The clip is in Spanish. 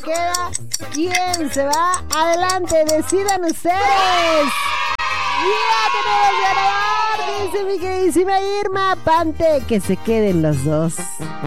queda? ¿Quién se va? Adelante, decidan ustedes. ¡Ya tenemos ganador! Dice mi queridísima Irma Pante, que se queden los dos.